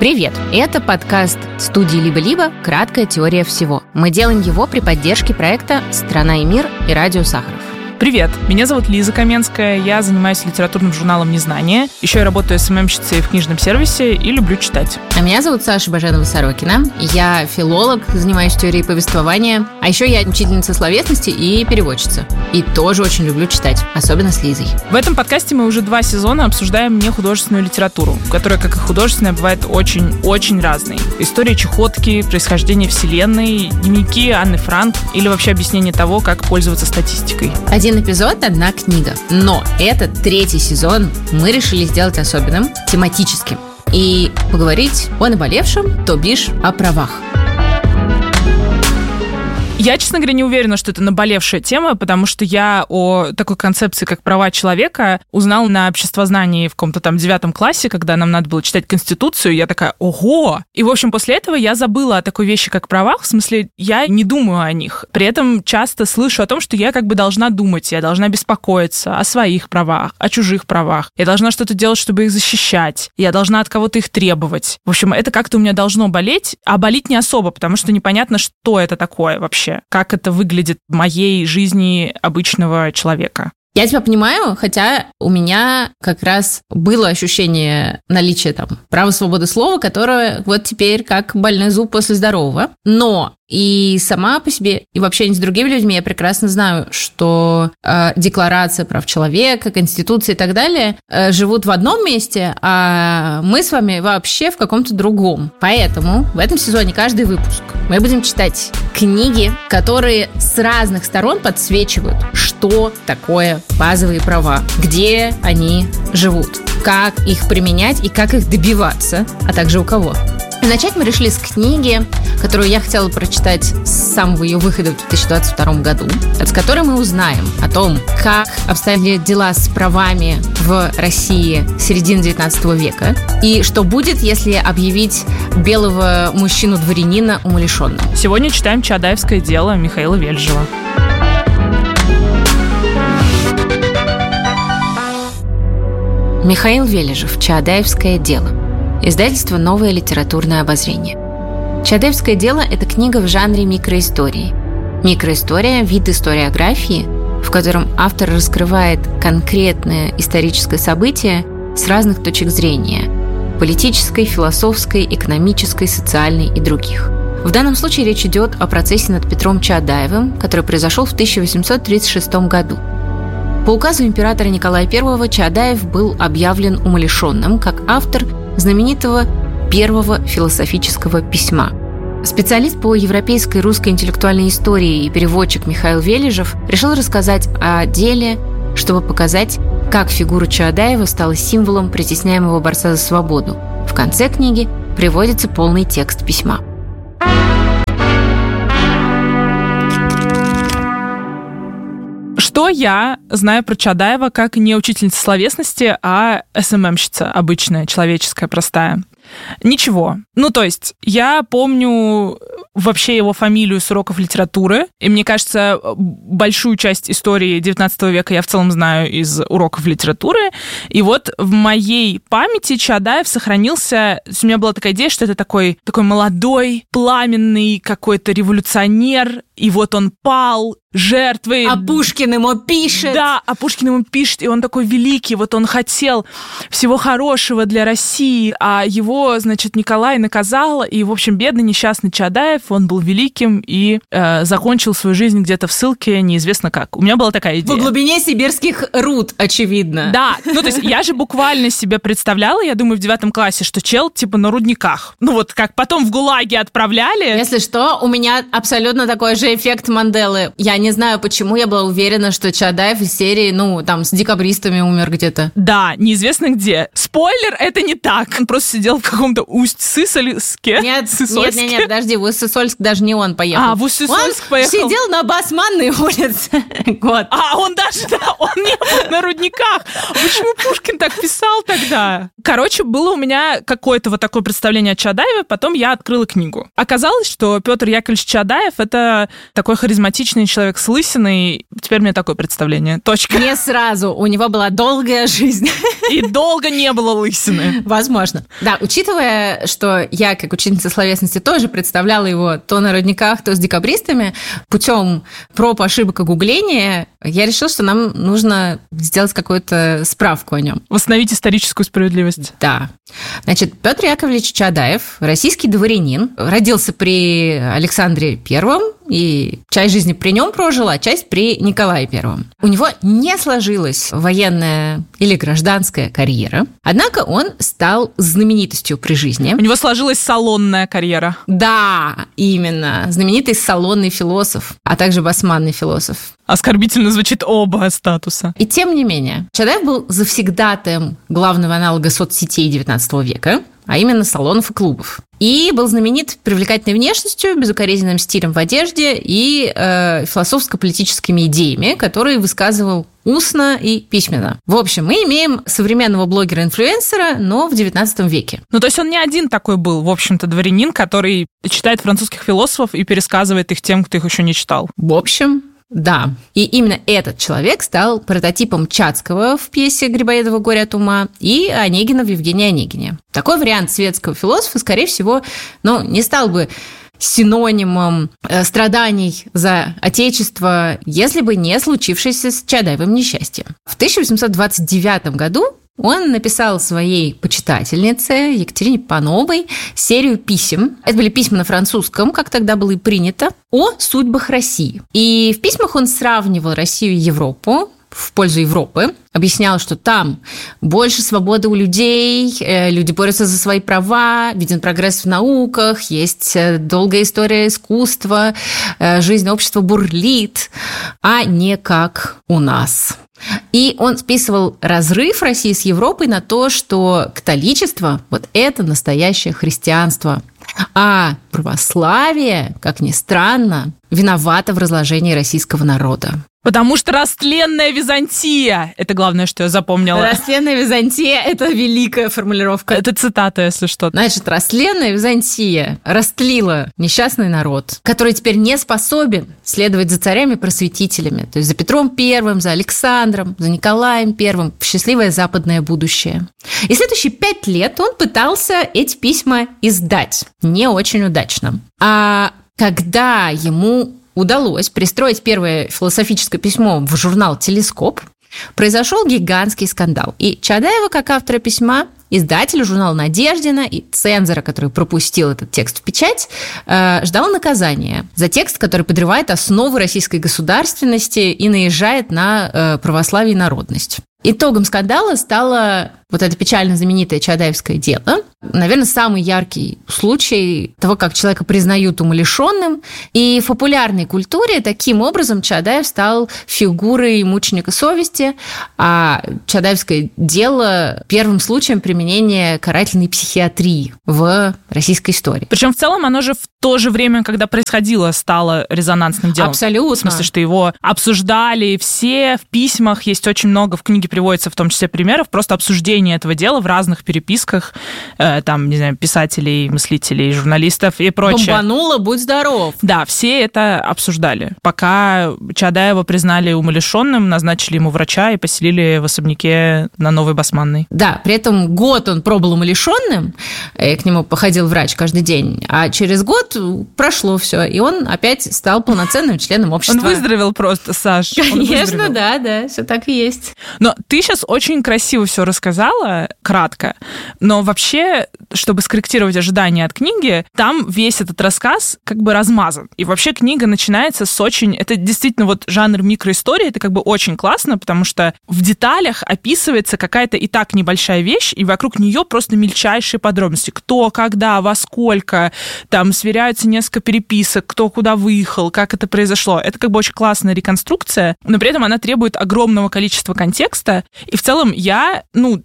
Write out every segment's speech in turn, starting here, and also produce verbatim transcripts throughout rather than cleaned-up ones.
Привет! Это подкаст студии «Либо-либо. Краткая теория всего». Мы делаем его при поддержке проекта «Страна и мир» и радио Сахаров. Привет, меня зовут Лиза Каменская, я занимаюсь литературным журналом «Незнание», еще я работаю эс эм эм-щицей в книжном сервисе и люблю читать. А меня зовут Саша Баженова-Сорокина, я филолог, занимаюсь теорией повествования, а еще я учительница словесности и переводчица. И тоже очень люблю читать, особенно с Лизой. В этом подкасте мы уже два сезона обсуждаем нехудожественную литературу, которая, как и художественная, бывает очень-очень разной. История чехотки, происхождение вселенной, дневники Анны Франк или вообще объяснение того, как пользоваться статистикой. Один эпизод, одна книга. Но этот третий сезон мы решили сделать особенным, тематическим. И поговорить о наболевшем, то бишь о правах. Я, честно говоря, не уверена, что это наболевшая тема, потому что я о такой концепции, как права человека, узнала на обществознании в каком-то там девятом классе, когда нам надо было читать Конституцию. Я такая, ого! И, в общем, после этого я забыла о такой вещи, как правах. В смысле, я не думаю о них. При этом часто слышу о том, что я как бы должна думать, я должна беспокоиться о своих правах, о чужих правах. Я должна что-то делать, чтобы их защищать. Я должна от кого-то их требовать. В общем, это как-то у меня должно болеть, а болеть не особо, потому что непонятно, что это такое вообще. Как это выглядит в моей жизни обычного человека. Я тебя понимаю, хотя у меня как раз было ощущение наличия там права свободы слова, которое вот теперь как больной зуб после здорового. Но и сама по себе, и в общении с другими людьми я прекрасно знаю, что э, Декларация прав человека, Конституция и так далее э, живут в одном месте, а мы с вами вообще в каком-то другом. Поэтому в этом сезоне каждый выпуск мы будем читать книги, которые с разных сторон подсвечивают, что такое базовые права, где они живут, как их применять и как их добиваться, а также у кого. И начать мы решили с книги, которую я хотела прочитать с самого ее выхода в две тысячи двадцать втором году, с которой мы узнаем о том, как обстояли дела с правами в России середины девятнадцатого века и что будет, если объявить белого мужчину-дворянина умалишенным. Сегодня читаем «Чаадаевское дело» Михаила Вележева. Михаил Вележев. «Чаадаевское дело». Издательство «Новое литературное обозрение». «Чаадаевское дело» – это книга в жанре микроистории. Микроистория – вид историографии, в котором автор раскрывает конкретное историческое событие с разных точек зрения – политической, философской, экономической, социальной и других. В данном случае речь идет о процессе над Петром Чаадаевым, который произошел в тысяча восемьсот тридцать шестом году. По указу императора Николая Первого Чаадаев был объявлен умалишенным как автор знаменитого первого философического письма. Специалист по европейской и русской интеллектуальной истории и переводчик Михаил Вележев решил рассказать о деле, чтобы показать, как фигура Чаадаева стала символом притесняемого борца за свободу. В конце книги приводится полный текст письма. Что я знаю про Чаадаева как не учительница словесности, а эс эм эм-щица обычная, человеческая, простая? Ничего. Ну, то есть, я помню вообще его фамилию с уроков литературы, и мне кажется, большую часть истории девятнадцатого века я в целом знаю из уроков литературы, и вот в моей памяти Чаадаев сохранился, у меня была такая идея, что это такой, такой молодой, пламенный какой-то революционер, и вот он пал жертвой. А Пушкин ему пишет. Да, а Пушкин ему пишет, и он такой великий, вот он хотел всего хорошего для России, а его, значит, Николай наказал, и, в общем, бедный несчастный Чаадаев, он был великим и э, закончил свою жизнь где-то в ссылке, неизвестно как. У меня была такая идея. В глубине сибирских руд, очевидно. Да, ну то есть я же буквально себе представляла, я думаю, в девятом классе, что чел типа на рудниках. Ну вот как потом в ГУЛАГе отправляли. Если что, у меня абсолютно такой же эффект Манделы. Я не знаю, почему я была уверена, что Чаадаев из серии, ну, там, с декабристами умер где-то. Да, неизвестно где. Спойлер, это не так. Он просто сидел в каком-то Усть-Сысольске. Нет, нет, нет, нет, подожди, в Усть-Сысольск даже не он поехал. А, в Усть-Сысольск он поехал. Сидел на Басманной улице. Вот. А, он даже, да, он не был на рудниках. Почему Пушкин так писал тогда? Короче, было у меня какое-то вот такое представление о Чаадаеве, потом я открыла книгу. Оказалось, что Петр Яковлевич Чаадаев — это такой харизматичный человек с лысиной. Теперь у меня такое представление. Точка. Не сразу. У него была долгая жизнь. И долго не было лысины. Возможно. Да, учитывая, что я, как ученица словесности, тоже представляла его то на родниках, то с декабристами, путем проб, ошибок и гугления, я решила, что нам нужно сделать какую-то справку о нем. Восстановить историческую справедливость. Да. Значит, Петр Яковлевич Чадаев, российский дворянин, родился при Александре Первом, и часть жизни при нем прожил, а часть при Николае Первом. У него не сложилась военная или гражданская карьера, однако он стал знаменитостью при жизни. У него сложилась салонная карьера. Да, именно. Знаменитый салонный философ, а также басманный философ. Оскорбительно звучит оба статуса. И тем не менее, Чадаев был завсегдатаем главного аналога соцсетей девятнадцатого века, а именно салонов и клубов. И был знаменит привлекательной внешностью, безукоризненным стилем в одежде и э, философско-политическими идеями, которые высказывал устно и письменно. В общем, мы имеем современного блогера-инфлюенсера, но в девятнадцатом веке. Ну, то есть он не один такой был, в общем-то, дворянин, который читает французских философов и пересказывает их тем, кто их еще не читал. В общем... Да, и именно этот человек стал прототипом Чацкого в пьесе Грибоедова «Горе от ума» и Онегина в Евгении Онегине. Такой вариант светского философа, скорее всего, ну, не стал бы синонимом э, страданий за Отечество, если бы не случившееся с Чадаевым несчастье. В тысяча восемьсот двадцать девятом году он написал своей почитательнице Екатерине Пановой серию писем. Это были письма на французском, как тогда было и принято, о судьбах России. И в письмах он сравнивал Россию и Европу в пользу Европы, объяснял, что там больше свободы у людей, люди борются за свои права, виден прогресс в науках, есть долгая история искусства, жизнь общества бурлит, а не как у нас. И он списывал разрыв России с Европой на то, что католичество – вот это настоящее христианство, а православие, как ни странно, виновато в разложении российского народа. Потому что растленная Византия. Это главное, что я запомнила. Растленная Византия – это великая формулировка. Это цитата, если что. Значит, растленная Византия растлила несчастный народ, который теперь не способен следовать за царями-просветителями, то есть за Петром Первым, за Александром, за Николаем Первым в счастливое западное будущее. И следующие пять лет он пытался эти письма издать. Не очень удачно. А когда ему удалось пристроить первое философическое письмо в журнал «Телескоп», произошел гигантский скандал. И Чадаева, как автора письма, издателя журнала «Надеждина» и цензора, который пропустил этот текст в печать, ждал наказания за текст, который подрывает основы российской государственности и наезжает на православие и народность. Итогом скандала стало вот это печально знаменитое Чадаевское дело. Наверное, самый яркий случай того, как человека признают умалишенным. И в популярной культуре таким образом Чадаев стал фигурой мученика совести, а Чадаевское дело первым случаем применения карательной психиатрии в российской истории. Причем в целом оно же в то же время, когда происходило, стало резонансным делом. Абсолютно. В смысле, что его обсуждали все в письмах, есть очень много, в книге приводится в том числе примеров, просто обсуждение этого дела в разных переписках, э, там, не знаю, писателей, мыслителей, журналистов и прочее. Бомбануло, будь здоров. Да, все это обсуждали. Пока Чадаева признали умалишенным, назначили ему врача и поселили в особняке на Новой Басманной. Да, при этом год он пробыл умалишенным, к нему походил врач каждый день, а через год прошло все, и он опять стал полноценным членом общества. Он выздоровел просто, Саш. Конечно, да, да, все так и есть. Но ты сейчас очень красиво все рассказала, кратко, но вообще, чтобы скорректировать ожидания от книги, там весь этот рассказ как бы размазан. И вообще книга начинается с очень... Это действительно вот жанр микроистории, это как бы очень классно, потому что в деталях описывается какая-то и так небольшая вещь, и вокруг нее просто мельчайшие подробности. Кто, когда, во сколько, там сверяются несколько переписок, кто куда выехал, как это произошло. Это как бы очень классная реконструкция, но при этом она требует огромного количества контекста. И в целом я, ну,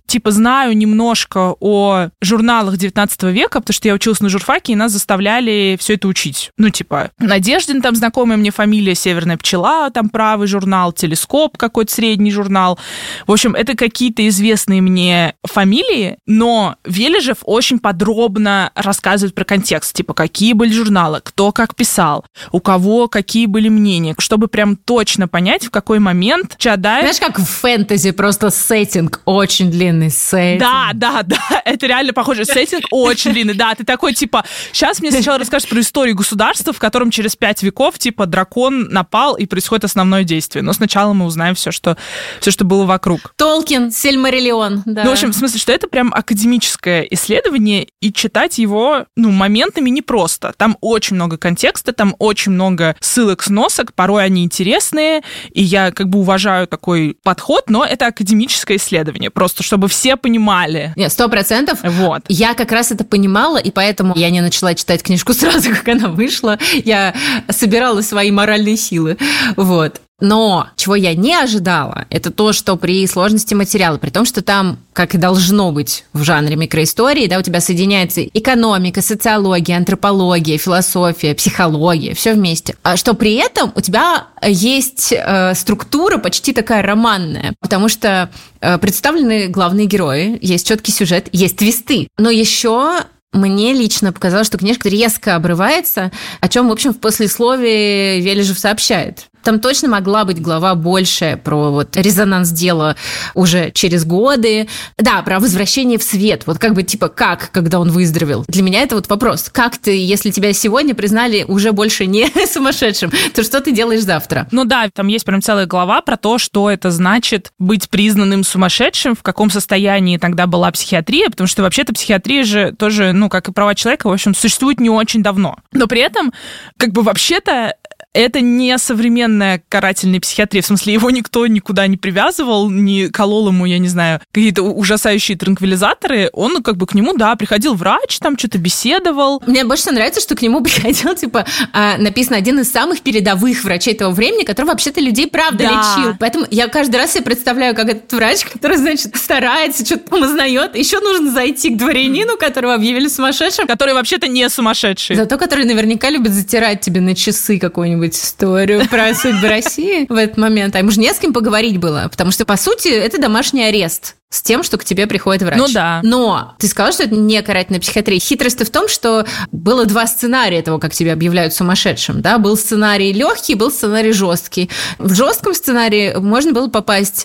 типа, знаю немножко о журналах девятнадцатого века, потому что я училась на журфаке, и нас заставляли все это учить. Ну, типа, Надеждин, там знакомая мне фамилия, Северная пчела, там правый журнал, Телескоп какой-то средний журнал. В общем, это какие-то известные мне фамилии, но Вележев очень подробно рассказывает про контекст, типа, какие были журналы, кто как писал, у кого какие были мнения, чтобы прям точно понять, в какой момент Чаадаев... Знаешь, как в фэнтези, просто сеттинг, очень длинный сеттинг. Да, да, да, это реально похоже. Сеттинг очень длинный, да, ты такой, типа, сейчас мне сначала расскажешь про историю государства, в котором через пять веков, типа, дракон напал, и происходит основное действие. Но сначала мы узнаем все, что, все, что было вокруг. Толкин, Сильмариллион, да. Ну, в общем, в смысле, что это прям академическое исследование, и читать его, ну, моментами непросто. Там очень много контекста, там очень много ссылок, сносок, порой они интересные, и я как бы уважаю такой подход, но это академическое исследование, просто чтобы все понимали. Нет, сто процентов. Вот. Я как раз это понимала, и поэтому я не начала читать книжку сразу, как она вышла. Я собирала свои моральные силы. Вот. Но чего я не ожидала, это то, что при сложности материала, при том, что там, как и должно быть в жанре микроистории, да, у тебя соединяется экономика, социология, антропология, философия, психология, все вместе. А что при этом у тебя есть э, структура почти такая романная, потому что э, представлены главные герои, есть четкий сюжет, есть твисты, но еще... Мне лично показалось, что книжка резко обрывается, о чем, в общем, в послесловии Вележев сообщает. Там точно могла быть глава большая про вот резонанс дела уже через годы. Да, про возвращение в свет. Вот как бы типа как, когда он выздоровел. Для меня это вот вопрос. Как ты, если тебя сегодня признали уже больше не сумасшедшим, то что ты делаешь завтра? Ну да, там есть прям целая глава про то, что это значит быть признанным сумасшедшим, в каком состоянии тогда была психиатрия, потому что вообще-то психиатрия же тоже, ну, как и права человека, в общем, существует не очень давно. Но при этом, как бы вообще-то, это не современная карательная психиатрия, в смысле, его никто никуда не привязывал, не колол ему, я не знаю, какие-то ужасающие транквилизаторы. Он как бы к нему, да, приходил врач, там что-то беседовал. Мне больше всего нравится, что к нему приходил, типа, написано, один из самых передовых врачей того времени, который вообще-то людей правда да. лечил. Поэтому я каждый раз себе представляю, как этот врач, который, значит, старается, что-то там узнает. Еще нужно зайти к дворянину, которого объявили сумасшедшим. Который вообще-то не сумасшедший. Зато который наверняка любит затирать тебе на часы какой-нибудь историю про судьбы России в этот момент. А ему же не с кем поговорить было, потому что, по сути, это домашний арест с тем, что к тебе приходит врач. Ну да. Но ты сказала, что это не карательная психиатрия. Хитрость в том, что было два сценария того, как тебя объявляют сумасшедшим. Да? Был сценарий легкий, был сценарий жесткий. В жестком сценарии можно было попасть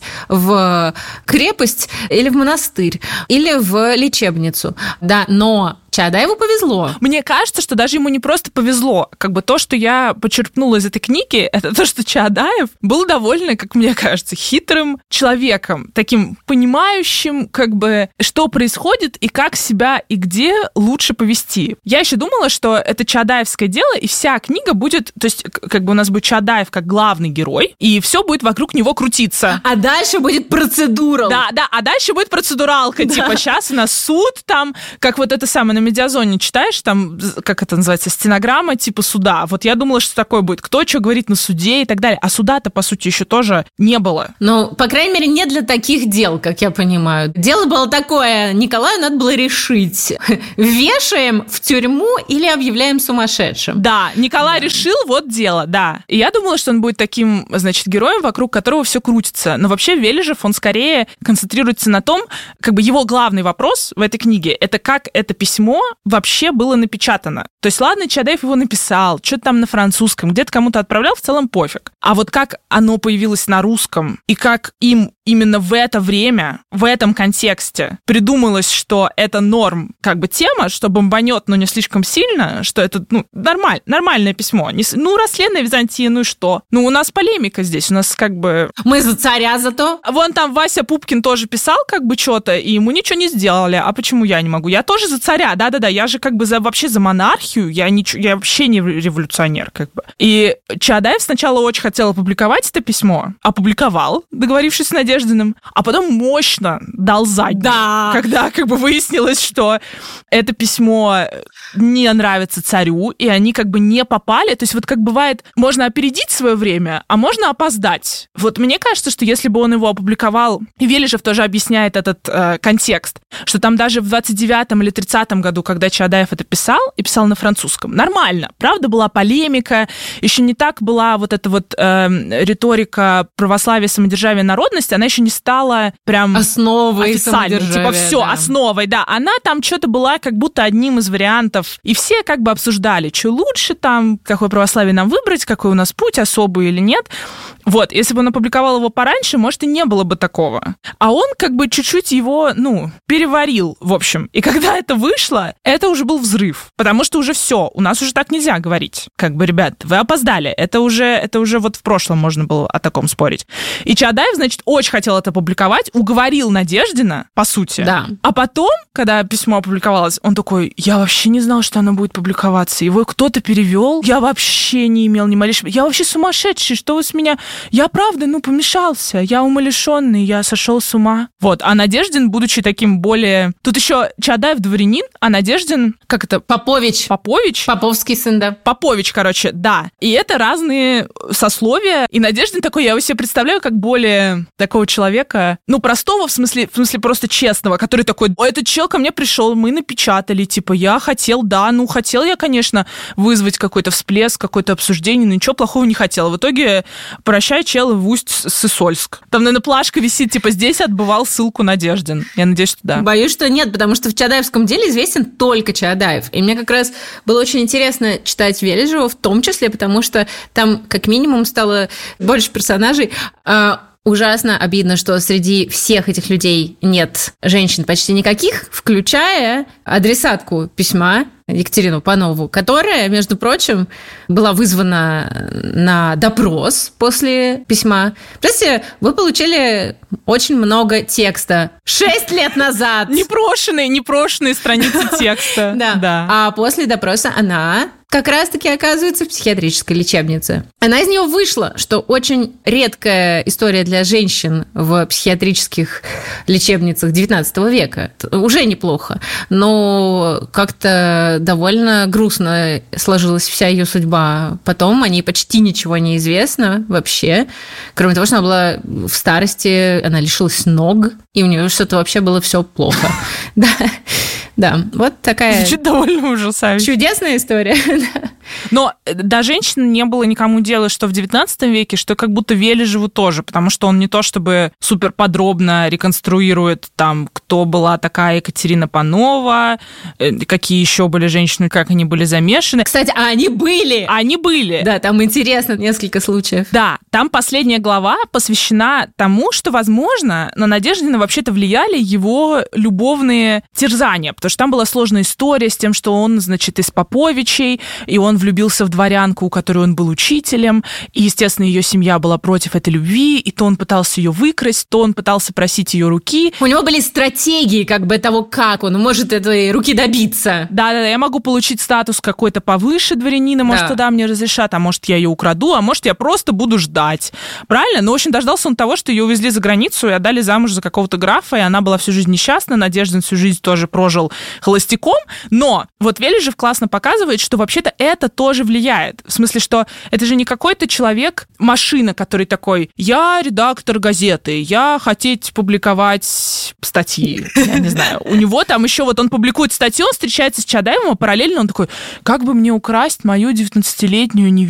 в крепость или в монастырь, или в лечебницу. Да, но Чаадаеву повезло. Мне кажется, что даже ему не просто повезло. Как бы то, что я почерпнула из этой книги, это то, что Чаадаев был довольно, как мне кажется, хитрым человеком, таким понимающим, как бы, что происходит и как себя и где лучше повести. Я еще думала, что это чаадаевское дело, и вся книга будет, то есть, как бы у нас будет Чаадаев как главный герой, и все будет вокруг него крутиться. А дальше будет процедура. Да, да, а дальше будет процедуралка. Да. Типа, сейчас у нас суд, там, как вот это самое, на Медиазоне читаешь, там, как это называется, стенограмма типа суда. Вот я думала, что такое будет. Кто что говорит на суде и так далее. А суда-то, по сути, еще тоже не было. Ну, по крайней мере, не для таких дел, как я понимаю. Дело было такое, Николаю надо было решить, вешаем в тюрьму или объявляем сумасшедшим. Да, Николай да. решил, вот дело, да. И я думала, что он будет таким, значит, героем, вокруг которого все крутится. Но вообще Вележев, он скорее концентрируется на том, как бы его главный вопрос в этой книге, это как это письмо вообще было напечатано. То есть, ладно, Чаадаев его написал, что-то там на французском, где-то кому-то отправлял, в целом пофиг. А вот как оно появилось на русском, и как им именно в это время, в этом контексте придумалось, что это норм, как бы тема, что бомбанет, но не слишком сильно, что это, ну, нормаль, нормальное письмо. Не, ну, расследная Византия, ну и что? Ну, у нас полемика здесь, у нас как бы... Мы за царя зато. Вон там Вася Пупкин тоже писал как бы что-то, и ему ничего не сделали. А почему я не могу? Я тоже за царя, да? да-да-да, я же как бы за, вообще за монархию, я, ничего, я вообще не революционер, как бы. И Чаадаев сначала очень хотел опубликовать это письмо, опубликовал, договорившись с Надеждиным, а потом мощно дал заднюю, да. когда как бы выяснилось, что это письмо не нравится царю, и они как бы не попали. То есть вот как бывает, можно опередить свое время, а можно опоздать. Вот мне кажется, что если бы он его опубликовал, и Вележев тоже объясняет этот э, контекст, что там даже в двадцать девятом или тридцатом году, когда Чаадаев это писал, и писал на французском, нормально. Правда, была полемика, еще не так была вот эта вот э, риторика православия, самодержавия, народности, она еще не стала прям основой официальной. Типа все, да. основой, да. Она там что-то была как будто одним из вариантов. И все как бы обсуждали, что лучше там, какое православие нам выбрать, какой у нас путь, особый или нет. Вот, если бы он опубликовал его пораньше, может, и не было бы такого. А он как бы чуть-чуть его, ну, переварил, в общем. И когда это вышло, это уже был взрыв. Потому что уже все, у нас уже так нельзя говорить. Как бы, ребят, вы опоздали. Это уже, это уже вот в прошлом можно было о таком спорить. И Чаадаев, значит, очень хотел это опубликовать, уговорил Надеждина, по сути. Да. А потом, когда письмо опубликовалось, он такой, я вообще не знал, что оно будет публиковаться. Его кто-то перевел. Я вообще не имел ни малейшего... Я вообще сумасшедший, что вы с меня... Я правда, ну, помешался. Я умалишенный, я сошел с ума. Вот. А Надеждин, будучи таким более... Тут еще Чаадаев дворянин, а Надеждин... Как это? Попович. Попович? Поповский сын, да. Попович, короче, да. И это разные сословия. И Надеждин такой, я его себе представляю, как более такого человека, ну, простого, в смысле, в смысле просто честного, который такой, этот чел ко мне пришел, мы напечатали, типа, я хотел, да, ну, хотел я, конечно, вызвать какой-то всплеск, какое-то обсуждение, но ничего плохого не хотел. В итоге, прощай, чел, в Усть-Сысольск. Там, наверное, плашка висит, типа, здесь отбывал ссылку Надеждин. Я надеюсь, что да. Боюсь, что нет, потому что в чаадаевском деле известен только Чаадаев. И мне как раз было очень интересно читать Вележева, в том числе, потому что там как минимум стало больше персонажей. Ужасно обидно, что среди всех этих людей нет женщин почти никаких, включая адресатку письма Екатерину Панову, которая, между прочим, была вызвана на допрос после письма. Представляете, вы получили очень много текста шесть лет назад. Непрошенные, непрошенные страницы текста. Да. А после допроса она как раз-таки оказывается в психиатрической лечебнице. Она из нее вышла, что очень редкая история для женщин в психиатрических лечебницах девятнадцатого века. Уже неплохо, но как-то довольно грустно сложилась вся ее судьба. Потом о ней почти ничего не известно вообще, кроме того, что она была в старости, она лишилась ног, и у нее что-то вообще было все плохо. Да. Да, вот такая... Звучит довольно ужасающе. Чудесная история. Но до женщин не было никому дела, что в девятнадцатом веке, что как будто Вележеву тоже, потому что он не то чтобы супер подробно реконструирует там, кто была такая Екатерина Панова, какие еще были женщины, как они были замешаны. Кстати, а они были! Они были! Да, там интересно несколько случаев. Да, там последняя глава посвящена тому, что, возможно, на Надеждина вообще-то влияли его любовные терзания, потому что там была сложная история с тем, что он, значит, из Поповичей, и он влюбился в дворянку, у которой он был учителем, и, естественно, ее семья была против этой любви, и то он пытался ее выкрасть, то он пытался просить ее руки. У него были стратегии как бы того, как он может этой руки добиться. Да-да-да, я могу получить статус какой-то повыше дворянина, может, да. Тогда мне разрешат, а может, я ее украду, а может, я просто буду ждать. Правильно? Ну, в общем, дождался он того, что ее увезли за границу и отдали замуж за какого-то графа, и она была всю жизнь несчастна, Надеждин всю жизнь тоже прожил холостяком, но вот Вележев классно показывает, что вообще-то это тоже влияет. В смысле, что это же не какой-то человек, машина, который такой, я редактор газеты, я хотеть публиковать статьи, я не знаю. У него там еще вот он публикует статью, он встречается с Чаадаевым, а параллельно он такой, как бы мне украсть мою девятнадцатилетнюю невесту?